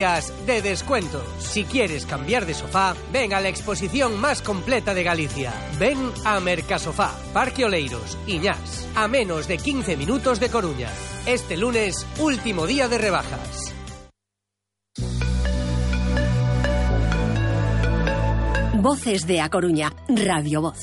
de descuento. Si quieres cambiar de sofá, ven a la exposición más completa de Galicia. Ven a Mercasofá, Parque Oleiros, Iñás, a menos de 15 minutos de Coruña. Este lunes, último día de rebajas. Voces de A Coruña, Radio Voz.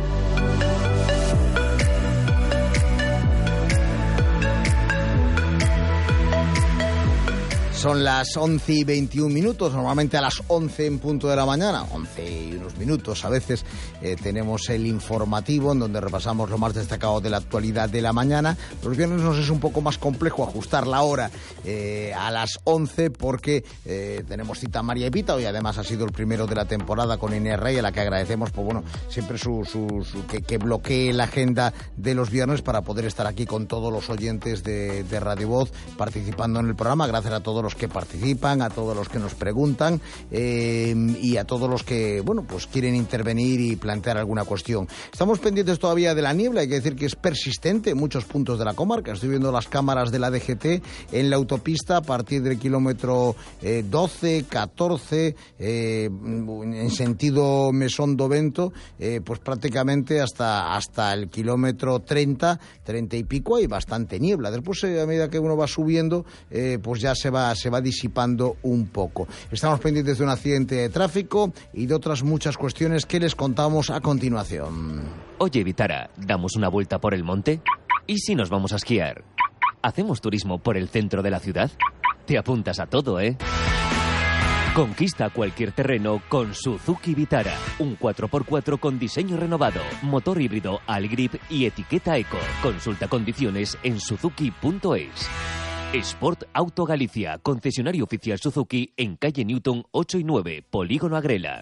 Son las 11 y 21 minutos, normalmente a las 11 en punto de la mañana, 11 y unos minutos a veces, tenemos el informativo en donde repasamos lo más destacado de la actualidad de la mañana. Los viernes nos es un poco más complejo ajustar la hora a las 11 porque tenemos cita a María Epita. Hoy además ha sido el primero de la temporada con Inés Rey, a la que agradecemos pues bueno, siempre que bloquee la agenda de los viernes para poder estar aquí con todos los oyentes de Radio Voz participando en el programa. Gracias a todos los que participan, a todos los que nos preguntan y a todos los que, bueno, pues quieren intervenir y plantear alguna cuestión. Estamos pendientes todavía de la niebla, hay que decir que es persistente en muchos puntos de la comarca. Estoy viendo las cámaras de la DGT en la autopista a partir del kilómetro 12, 14, en sentido Mesón-Dovento, pues prácticamente hasta el kilómetro 30 y pico hay bastante niebla. Después, a medida que uno va subiendo, pues ya se va disipando un poco. Estamos pendientes de un accidente de tráfico y de otras muchas cuestiones que les contamos a continuación. Oye, Vitara, ¿damos una vuelta por el monte? ¿Y si nos vamos a esquiar? ¿Hacemos turismo por el centro de la ciudad? Te apuntas a todo, ¿eh? Conquista cualquier terreno con Suzuki Vitara. Un 4x4 con diseño renovado, motor híbrido Allgrip y etiqueta Eco. Consulta condiciones en suzuki.es. Sport Auto Galicia, concesionario oficial Suzuki en calle Newton 8 y 9, Polígono Agrela.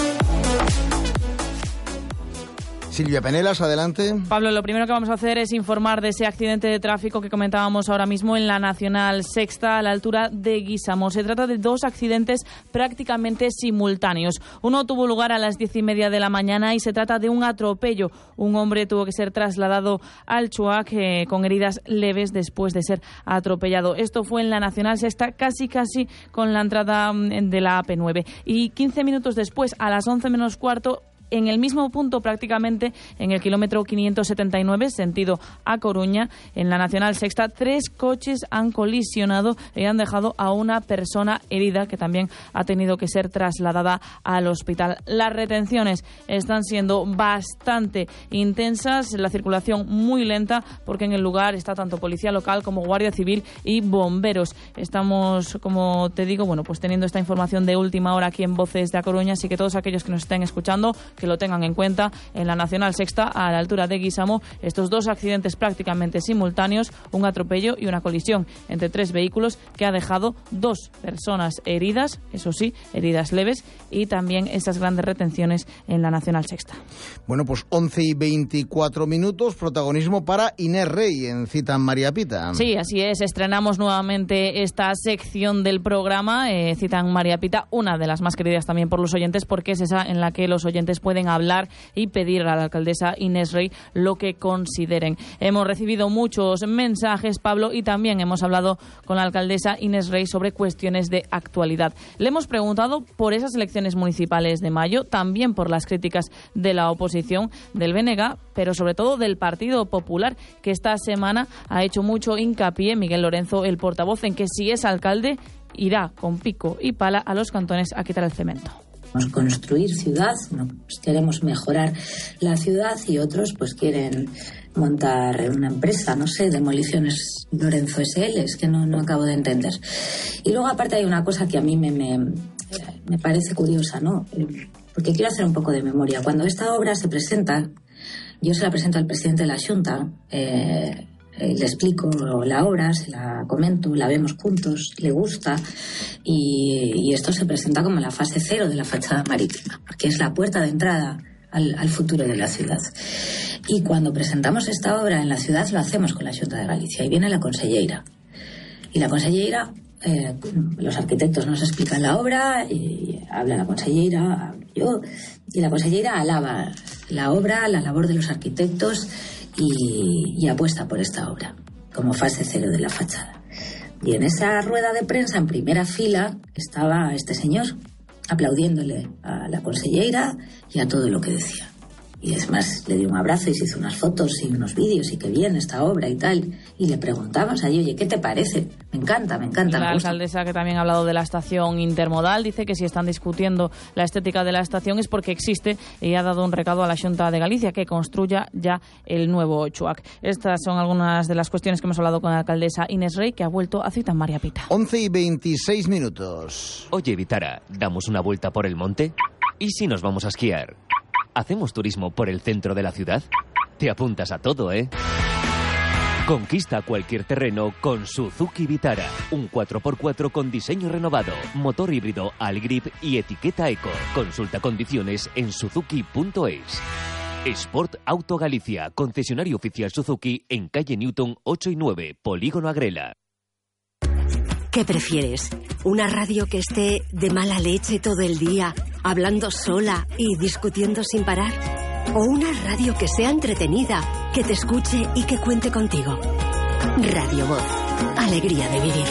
Silvia Penelas, adelante. Pablo, lo primero que vamos a hacer es informar de ese accidente de tráfico que comentábamos ahora mismo en la Nacional Sexta a la altura de Guísamo. Se trata de dos accidentes prácticamente simultáneos. Uno tuvo lugar a las 10:30 de la mañana y se trata de un atropello. Un hombre tuvo que ser trasladado al Chuac con heridas leves después de ser atropellado. Esto fue en la Nacional Sexta, casi con la entrada de la AP9. Y 15 minutos después, a las 11 menos cuarto, en el mismo punto prácticamente, en el kilómetro 579, sentido a Coruña, en la Nacional Sexta, 3 coches han colisionado y han dejado a una persona herida que también ha tenido que ser trasladada al hospital. Las retenciones están siendo bastante intensas, la circulación muy lenta, porque en el lugar está tanto policía local como Guardia Civil y bomberos. Estamos, como te digo, bueno, pues teniendo esta información de última hora aquí en Voces de A Coruña, así que todos aquellos que nos estén escuchando, que lo tengan en cuenta. En la Nacional Sexta, a la altura de Guísamo, estos dos accidentes prácticamente simultáneos, un atropello y una colisión entre 3 vehículos que ha dejado 2 personas heridas, eso sí, heridas leves, y también esas grandes retenciones en la Nacional Sexta. Bueno, pues 11 y 24 minutos, protagonismo para Inés Rey en Cita María Pita. Sí, así es, estrenamos nuevamente esta sección del programa, Cita María Pita, una de las más queridas también por los oyentes, porque es esa en la que los oyentes pueden hablar y pedir a la alcaldesa Inés Rey lo que consideren. Hemos recibido muchos mensajes, Pablo, y también hemos hablado con la alcaldesa Inés Rey sobre cuestiones de actualidad. Le hemos preguntado por esas elecciones municipales de mayo, también por las críticas de la oposición, del BNG, pero sobre todo del Partido Popular, que esta semana ha hecho mucho hincapié, Miguel Lorenzo, el portavoz, en que si es alcalde irá con pico y pala a los cantones a quitar el cemento. Construir ciudad, pues queremos mejorar la ciudad, y otros pues quieren montar una empresa, no sé, Demoliciones Lorenzo SL, es que no acabo de entender. Y luego aparte hay una cosa que a mí me parece curiosa, ¿no? Porque quiero hacer un poco de memoria. Cuando esta obra se presenta, yo se la presento al presidente de la Xunta, le explico la obra, se la comento, la vemos juntos, le gusta, y esto se presenta como la fase 0 de la fachada marítima, porque es la puerta de entrada al futuro de la ciudad. Y cuando presentamos esta obra en la ciudad lo hacemos con la Xunta de Galicia, y viene la conselleira. Y la conselleira, los arquitectos nos explican la obra, y habla la conselleira, hablo yo, y la conselleira alaba la obra, la labor de los arquitectos, y apuesta por esta obra como fase 0 de la fachada. Y en esa rueda de prensa, en primera fila, estaba este señor, aplaudiéndole a la consellera y a todo lo que decía. Y es más, le dio un abrazo y se hizo unas fotos y unos vídeos y qué bien esta obra y tal. Y le preguntamos ahí, oye, ¿qué te parece? Me encanta. La alcaldesa, que también ha hablado de la estación intermodal, dice que si están discutiendo la estética de la estación es porque existe, y ha dado un recado a la Xunta de Galicia que construya ya el nuevo Chuac. Estas son algunas de las cuestiones que hemos hablado con la alcaldesa Inés Rey, que ha vuelto a Cita en María Pita. 11:26. Oye, Vitara, ¿damos una vuelta por el monte? ¿Y si nos vamos a esquiar? ¿Hacemos turismo por el centro de la ciudad? Te apuntas a todo, ¿eh? Conquista cualquier terreno con Suzuki Vitara. Un 4x4 con diseño renovado, motor híbrido Allgrip y etiqueta Eco. Consulta condiciones en suzuki.es. Sport Auto Galicia, concesionario oficial Suzuki en calle Newton 8 y 9, Polígono Agrela. ¿Qué prefieres? ¿Una radio que esté de mala leche todo el día, hablando sola y discutiendo sin parar? ¿O una radio que sea entretenida, que te escuche y que cuente contigo? Radio Voz. Alegría de vivir.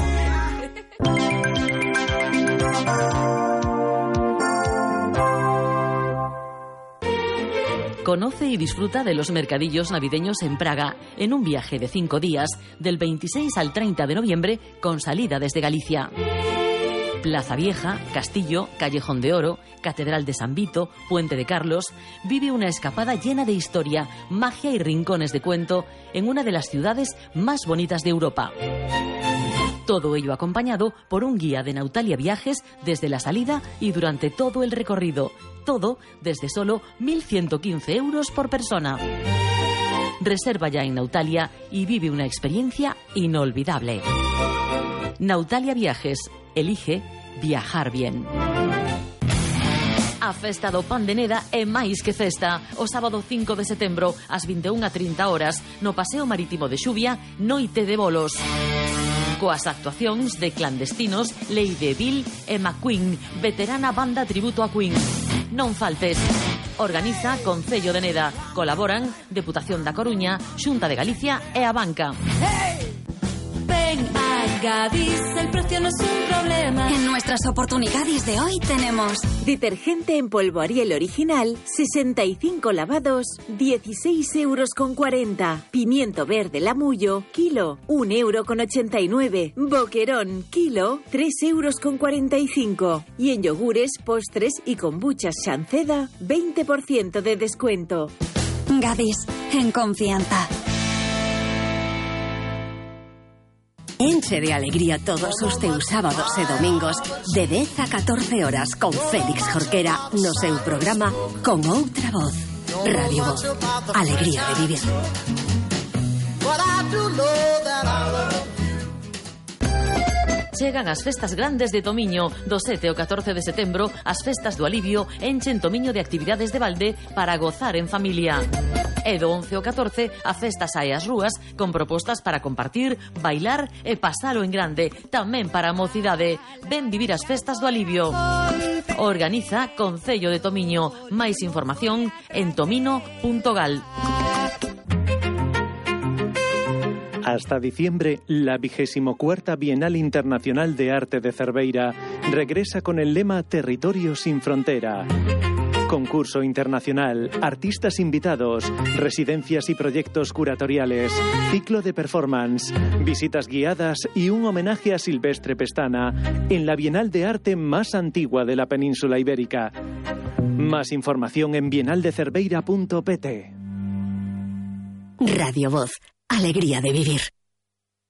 Conoce y disfruta de los mercadillos navideños en Praga, en un viaje de 5 días, del 26 al 30 de noviembre, con salida desde Galicia. Plaza Vieja, Castillo, Callejón de Oro, Catedral de San Vito, Puente de Carlos. Vive una escapada llena de historia, magia y rincones de cuento en una de las ciudades más bonitas de Europa. Todo ello acompañado por un guía de Nautalia Viajes desde la salida y durante todo el recorrido. Todo desde solo 1.115 euros por persona. Reserva ya en Nautalia y vive una experiencia inolvidable. Nautalia Viajes. Elige viajar bien. A festa do Pan de Neda é máis que festa. O sábado 5 de setembro, ás 21:30, no Paseo Marítimo de Xuvia, noite de bolos. Coas actuacións de Clandestinos, Lady Bill e McQueen, veterana banda tributo a Queen. Non faltes. Organiza Concello de Neda. Colaboran Deputación da Coruña, Xunta de Galicia e a Banca. Ven a Gadis, el precio no es un problema. En nuestras oportunidades de hoy tenemos detergente en polvo Ariel original, 65 lavados, 16,40 €. Pimiento verde Lamullo, kilo, 1,89 €. Boquerón, kilo, 3,45 €. Y en yogures, postres y kombuchas Shanceda, 20% de descuento. Gadis, en confianza. Enche de alegría todos os teus sábados e domingos de 10 a 14 horas con Félix Jorquera no seu programa Con Outra Voz. Radio Voz. Alegría de vivir. Chegan as festas grandes de Tomiño. Do 7 ao 14 de setembro, as festas do alivio enchen Tomiño de actividades de balde para gozar en familia. E do 11 ao 14, a festa sae ás rúas con propostas para compartir, bailar e pasalo en grande, tamén para a mocidade. Ven vivir as festas do alivio. Organiza Concello de Tomiño. Máis información en tomino.gal. Hasta diciembre, la 24ª Bienal Internacional de Arte de Cerveira regresa con el lema Territorio sin Frontera. Concurso internacional, artistas invitados, residencias y proyectos curatoriales, ciclo de performance, visitas guiadas y un homenaje a Silvestre Pestana en la Bienal de Arte más antigua de la península ibérica. Más información en bienaldecerveira.pt. Radio Voz. Alegría de vivir.